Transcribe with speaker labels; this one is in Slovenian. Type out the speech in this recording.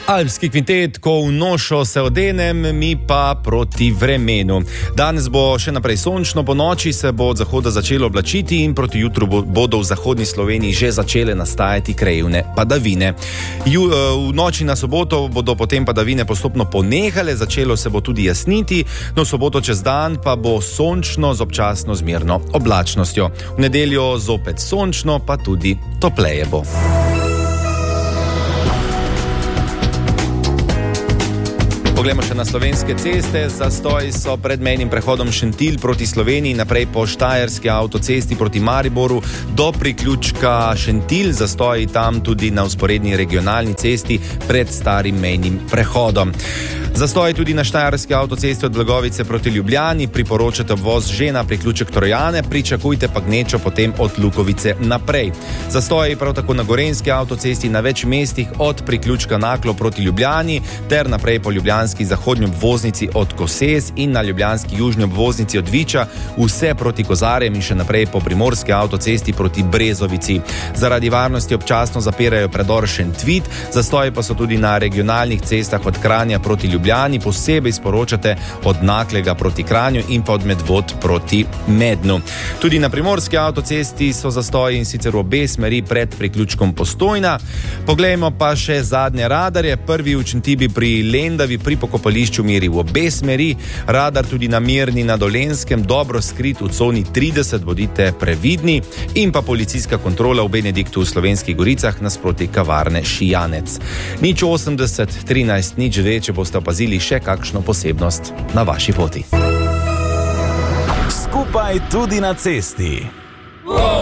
Speaker 1: Alpski kvintet, ko v nošo se odenem, mi pa proti vremenu. Danes bo še naprej sončno, po noči se bo od zahoda začelo oblačiti in proti jutru bodo v zahodni Sloveniji že začele nastajati krajevne padavine. V noči na soboto bodo potem padavine postopno ponehale, začelo se bo tudi jasniti, no soboto čez dan pa bo sončno z občasno zmerno oblačnostjo. V nedeljo zopet sončno, pa tudi topleje bo. Poglejmo še na slovenske ceste. Zastoji so pred mejnim prehodom Šentilj proti Sloveniji, naprej po Štajerski avtocesti proti Mariboru do priključka Šentilj. Zastoji tam tudi na vzporedni regionalni cesti pred starim mejnim prehodom. Zastoji tudi na Štajerski avtocesti od Blagovice proti Ljubljani. Priporočate obvoz že na priključek Trojane, pričakujte pa gnečo potem od Lukovice naprej. Zastoji prav tako na Gorenjski avtocesti na več mestih od priključka Naklo proti Ljubljani ter naprej po ljubljanski zahodnji obvoznici od Koses in na ljubljanski južni obvoznici od Viča, vse proti Kozarjem in še naprej po primorski avtocesti proti Brezovici. Zaradi varnosti občasno zapirajo predor Šentvid, zastoji pa so tudi na regionalnih cestah od Kranja proti Ljubljani, posebej sporočate od Naklega proti Kranju in pa od Medvod proti Mednu. Tudi na primorski avtocesti so zastoji in sicer v obe smeri pred priključkom Postojna. Poglejmo pa še zadnje radarje. Prvi v Čentibi pri Lendavi pri pokopališču meri v obe smeri, radar tudi na Mirni na Dolenjskem, dobro skrit v coni 30, bodite previdni, in pa policijska kontrola v Benediktu v Slovenskih Goricah nasproti kavarne Šijanec. 080 13 02, če boste opazili še kakšno posebnost na vaši poti.
Speaker 2: Skupaj tudi na cesti.